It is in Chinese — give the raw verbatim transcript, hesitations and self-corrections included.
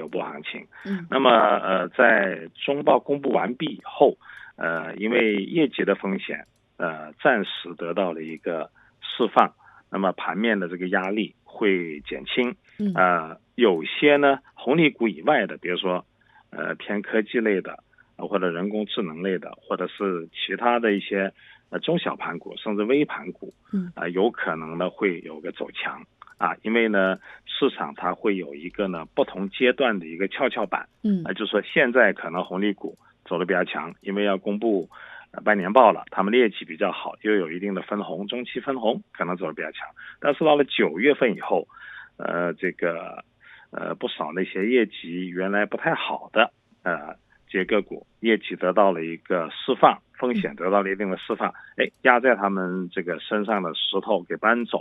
步行情。 嗯， 那么呃，在中报公布完毕以后，呃，因为业绩的风险呃暂时得到了一个释放，那么盘面的这个压力会减轻。 嗯， 呃，有些呢红利股以外的，比如说呃偏科技类的，或者人工智能类的，或者是其他的一些呃中小盘股，甚至微盘股， 嗯， 啊、呃，有可能呢会有个走强啊，因为呢市场它会有一个呢不同阶段的一个跷跷板， 嗯， 啊、呃，就是说现在可能红利股走得比较强，因为要公布呃半年报了，他们业绩比较好，又有一定的分红，中期分红可能走得比较强，但是到了九月份以后，呃，这个呃不少那些业绩原来不太好的呃。这些个股业绩得到了一个释放，风险得到了一定的释放，哎，压在他们这个身上的石头给搬走。